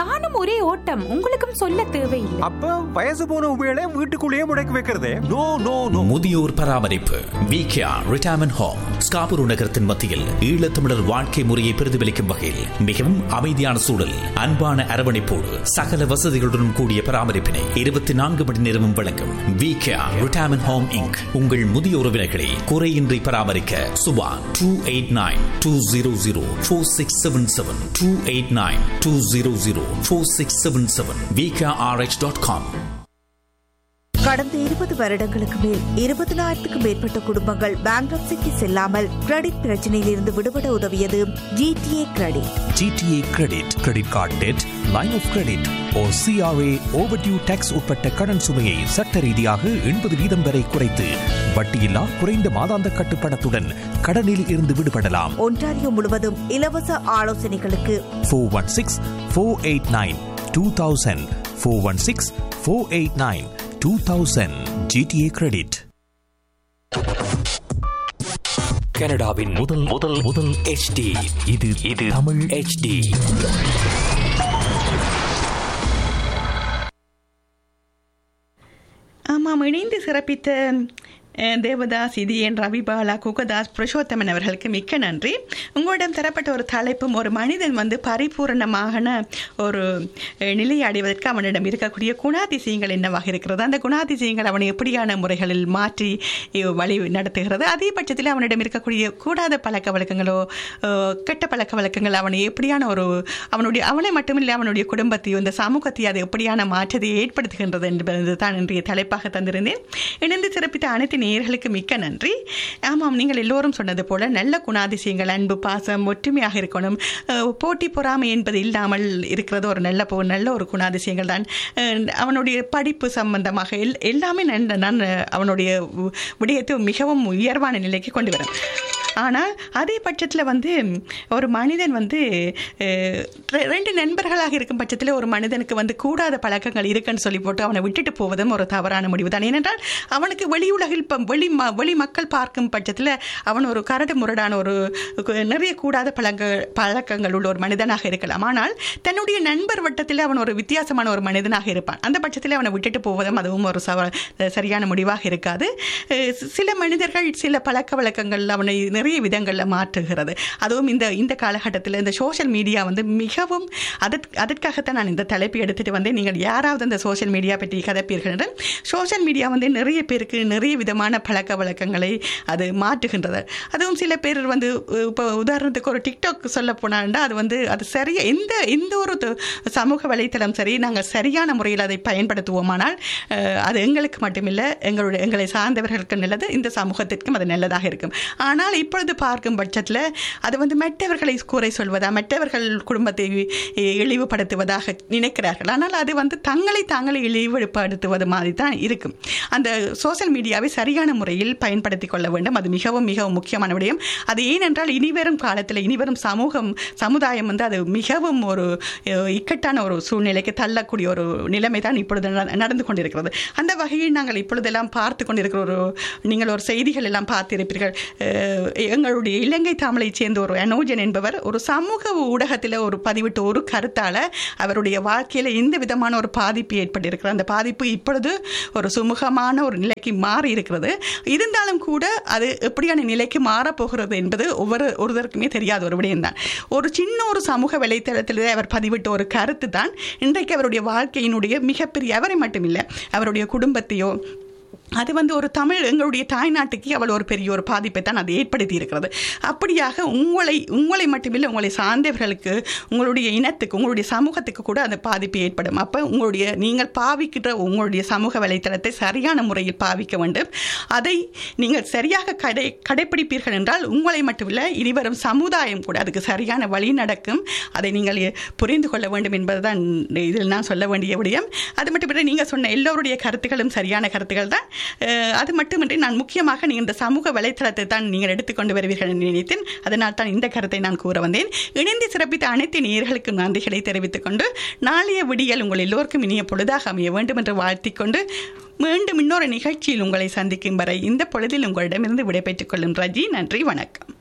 நானும் ஒரே ஓட்டம். உங்களுக்கும் சொல்ல தேவையில்லை. அப்ப வயசு போன உபயோக வீட்டுக்குள்ளேயே முடக்கி வைக்கிறதே. No no no. முதியோர் பராமரிப்பு விகேஆர் ரிட்டையர்மெண்ட் ஹோம் ஸ்காபூர் நகரத்தின் மத்தியில் ஈழத்தமிழர் வாழ்க்கை முறையை பிரதிபலிக்கும் வகையில் மிகவும் அமைதியான சூழல், அன்பான அரவணைப்போடு சகல வசதிகளுடன் கூடிய பராமரிப்பினை 24 மணி நேரமும் வழங்கும் விகேஆர் ரிட்டையர்மெண்ட் ஹோம் இன்க். உங்கள் முதிய உறவினர்களை குறையின்றி பராமரிக்க சுபா 289-200-4677 289-200-4677 VKRH.com. கடந்த 20 வருடங்களுக்கு மேல் 20,000க்கும் மேற்பட்ட குடும்பங்கள் பேங்க்ரப்சிக்கு செல்லாமல் கிரெடிட் பிரச்சனையில் இருந்து விடுபட உதவியது GTA credit. GTA credit, credit card dead, line of credit or CRA overdue tax உட்பட்ட கடன் சுமையை சட்ட ரீதியாக 80% வரை குறைத்து வட்டியில்லா குறைந்த மாதாந்த கட்டுப்பணத்துடன் கடனில் இருந்து விடுபடலாம். ஒன்டாரியோ முழுவதும் இலவச ஆலோசனைகளுக்கு 416-489-2000 416-489-2000 GTA கிரெடிட். கனடாவின் முதல் HD. இது தமிழ் HD. ஆமாம், இணைந்து சிறப்பித்த தேவதாஸ், இதயன், ரவிபாலா, குகதாஸ், புருஷோத்தமன் அவர்களுக்கு மிக்க நன்றி. உங்களிடம் தரப்பட்ட ஒரு தலைப்பும், ஒரு மனிதன் பரிபூரணமான ஒரு நிலையை அடைவதற்கு அவனிடம் இருக்கக்கூடிய குணாதிசயங்கள் என்னவாக இருக்கிறது, அந்த குணாதிசயங்கள் அவனை எப்படியான முறைகளில் மாற்றி வழி நடத்துகிறது, அதே பட்சத்தில் அவனிடம் இருக்கக்கூடிய கூடாத பழக்க வழக்கங்களோ கெட்ட பழக்க வழக்கங்கள் அவனை எப்படியான அவனை மட்டுமில்லை அவனுடைய குடும்பத்தையும் இந்த சமூகத்தையும் அது எப்படியான மாற்றத்தை ஏற்படுத்துகின்றது என்பது தான் இன்றைய தலைப்பாக தந்திருந்தேன். இணைந்து சிறப்பித்த அனைத்து நேயர்களுக்கு மிக்க நன்றி. ஆமாம், நீங்கள் எல்லோரும் சொன்னது போல நல்ல குணாதிசயங்கள், அன்பு, பாசம், ஒற்றுமையாக இருக்கணும், போட்டி பொறாமை என்பது இல்லாமல் இருக்கிறது ஒரு நல்ல ஒரு குணாதிசயங்கள் தான். அவனுடைய படிப்பு சம்பந்தமாக எல்லாமே அவனுடைய விடயத்தை மிகவும் உயர்வான நிலைக்கு கொண்டு வரும். ஆனால் அதே பட்சத்தில் ஒரு மனிதன் ரெண்டு நண்பர்களாக இருக்கும் பட்சத்தில் ஒரு மனிதனுக்கு கூடாத பழக்கங்கள் இருக்குன்னு சொல்லி போட்டு அவனை விட்டுட்டு போவதும் ஒரு தவறான முடிவு தான். ஏனென்றால் அவனுக்கு வெளி உலகில் வெளி மக்கள் பார்க்கும் பட்சத்தில் அவன் ஒரு கரடு முரடான ஒரு நிறைய கூடாத பழக்கங்கள் உள்ள ஒரு மனிதனாக இருக்கலாம். ஆனால் தன்னுடைய நண்பர் வட்டத்தில் அவன் ஒரு வித்தியாசமான ஒரு மனிதனாக இருப்பான். அந்த பட்சத்தில் அவனை விட்டுட்டு போவதும் அதுவும் ஒரு சரியான முடிவாக இருக்காது. சில மனிதர்கள் சில பழக்க வழக்கங்கள் அவனை நிறைய விதங்களில் மாற்றுகிறது. அதுவும் இந்த காலகட்டத்தில் இந்த சோஷியல் மீடியா மிகவும் அதற்காகத்தான் நான் இந்த தலைப்பை எடுத்துகிட்டு வந்தேன். நீங்கள் யாராவது இந்த சோஷியல் மீடியா பற்றி கதைப்பீர்கள் என்று. சோஷியல் மீடியா நிறைய பேருக்கு நிறைய விதமான பழக்க வழக்கங்களை அது மாற்றுகின்றது. அதுவும் சில பேர் இப்போ உதாரணத்துக்கு ஒரு டிக்டாக் சொல்ல போனாண்டா அது சரியா எந்த ஒரு சமூக வலைத்தளம் சரி நாங்கள் சரியான முறையில் அதை பயன்படுத்துவோமானால் அது எங்களுக்கு மட்டுமில்லை எங்களை சார்ந்தவர்களுக்கு நல்லது, இந்த சமூகத்திற்கும் அது நல்லதாக இருக்கும். ஆனால் இப்பொழுது பார்க்கும் பட்சத்தில் அது மற்றவர்களை கூரை சொல்வதா, மற்றவர்கள் குடும்பத்தை இழிவுபடுத்துவதாக நினைக்கிறார்கள். ஆனால் அது தாங்களை இழிவுபடுத்துவது மாதிரி தான் இருக்கும். அந்த சோஷியல் மீடியாவை சரியான முறையில் பயன்படுத்தி கொள்ள வேண்டும். அது மிகவும் மிகவும் முக்கியமான விடயம். அது ஏனென்றால் இனிவரும் காலத்தில் இனிவரும் சமுதாயம் அது மிகவும் ஒரு இக்கட்டான ஒரு சூழ்நிலைக்கு தள்ளக்கூடிய ஒரு நிலைமை தான் இப்பொழுது நடந்து கொண்டிருக்கிறது. அந்த வகையில் நாங்கள் இப்பொழுதெல்லாம் பார்த்து கொண்டிருக்கிற நீங்கள் ஒரு செய்திகள் எல்லாம் பார்த்திருப்பீர்கள். எங்களுடைய இலங்கை தமிழைச் சேர்ந்த ஒரு அனோஜன் என்பவர் ஒரு சமூக ஊடகத்தில் ஒரு பதிவிட்ட ஒரு கருத்தால் அவருடைய வாழ்க்கையில் எந்த விதமான ஒரு பாதிப்பு ஏற்பட்டிருக்கிறது. அந்த பாதிப்பு இப்பொழுது ஒரு சுமூகமான ஒரு நிலைக்கு மாறி இருக்கிறது. இருந்தாலும் கூட அது எப்படியான நிலைக்கு மாறப்போகிறது என்பது ஒருவருக்குமே தெரியாத ஒரு விடயம்தான். ஒரு சின்ன ஒரு சமூக வலைத்தளத்தில் அவர் பதிவிட்ட ஒரு கருத்து தான் இன்றைக்கு அவருடைய வாழ்க்கையினுடைய மிகப்பெரிய, அவரை மட்டுமில்லை அவருடைய குடும்பத்தையோ, அது ஒரு தமிழ் எங்களுடைய தாய்நாட்டுக்கு அவள் ஒரு பெரிய ஒரு பாதிப்பை தான் அது ஏற்படுத்தி இருக்கிறது. அப்படியாக உங்களை மட்டுமில்லை உங்களை சார்ந்தவர்களுக்கு, உங்களுடைய இனத்துக்கு, உங்களுடைய சமூகத்துக்கு கூட அந்த பாதிப்பு ஏற்படும். அப்போ நீங்கள் பாவிக்கிற உங்களுடைய சமூக வலைத்தளத்தை சரியான முறையில் பாவிக்க வேண்டும். அதை நீங்கள் சரியாக கடைப்பிடிப்பீர்கள் என்றால் உங்களை மட்டுமில்லை இனிவரும் சமுதாயம் கூட அதுக்கு சரியான வழி நடக்கும். அதை நீங்கள் புரிந்து கொள்ள வேண்டும் என்பதுதான் இதில் நான் சொல்ல வேண்டிய விடயம். அது மட்டுமில்லை நீங்கள் சொன்ன எல்லோருடைய கருத்துக்களும் சரியான கருத்துக்கள் தான். அது மட்டுமின்றி நான் முக்கியமாக நீங்கள் இந்த சமூக வலைத்தளத்தை தான் நீங்கள் எடுத்துக்கொண்டு வருவீர்கள் என்று நினைத்தேன். அதனால் தான் இந்த கருத்தை நான் கூற வந்தேன். இணைந்து சிறப்பித்த அனைத்து நேயர்களுக்கும் நன்றிகளை தெரிவித்துக் கொண்டு நாளைய விடியல் உங்கள் எல்லோருக்கும் இனிய பொழுதாக அமைய வேண்டும் என்று வாழ்த்திக்கொண்டு மீண்டும் இன்னொரு நிகழ்ச்சியில் உங்களை சந்திக்கும் வரை இந்த பொழுதில் உங்களிடமிருந்து விடைபெற்றுக் கொள்ளும் ரஜி. நன்றி, வணக்கம்.